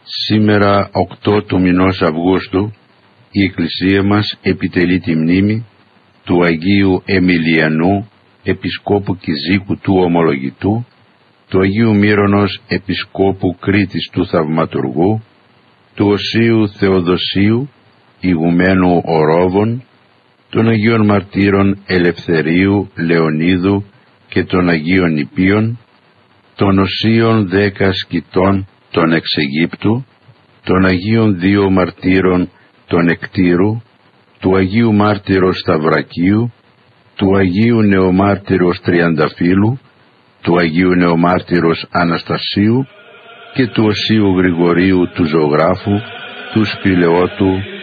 Σήμερα 8 του μηνός Αυγούστου η Εκκλησία μας επιτελεί τη μνήμη του Αγίου Εμιλιανού, Επισκόπου Κιζίκου του Ομολογητού, του Αγίου Μύρονος, Επισκόπου Κρήτης του Θαυματουργού, του Οσίου Θεοδοσίου, ηγουμένου Ορόβων, των Αγίων Μαρτύρων Ελευθερίου, Λεωνίδου και των Αγίων Νηπίων, των Οσίων 10 Σκητών των Εξαιγύπτου, των Αγίων 2 Μαρτύρων των Εκτήρου, του Αγίου Μάρτυρος Σταυρακίου, του Αγίου Νεομάρτυρος Τριανταφύλου, του Αγίου Νεομάρτυρος Αναστασίου και του Οσίου Γρηγορίου του Ζωγράφου, του Σπηλαιότου,